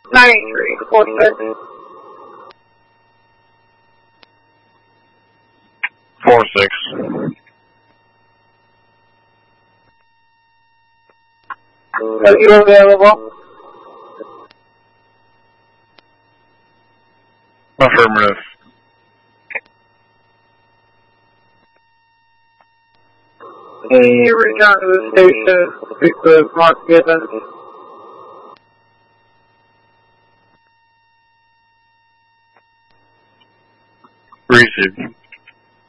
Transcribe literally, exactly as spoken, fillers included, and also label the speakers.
Speaker 1: ninety-three, four six.
Speaker 2: Four six.
Speaker 1: Are you available?
Speaker 2: Affirmative.
Speaker 1: Can you return to the station? Speak with Mark Gibbons.
Speaker 2: Received.